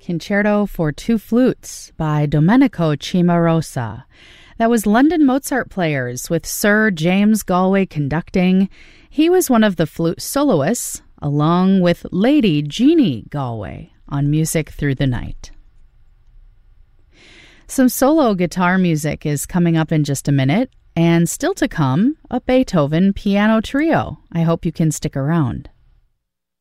Concerto for Two Flutes by Domenico Cimarosa. That was London Mozart Players with Sir James Galway conducting. He was one of the flute soloists, along with Lady Jeannie Galway on Music Through the Night. Some solo guitar music is coming up in just a minute, and still to come, a Beethoven piano trio. I hope you can stick around.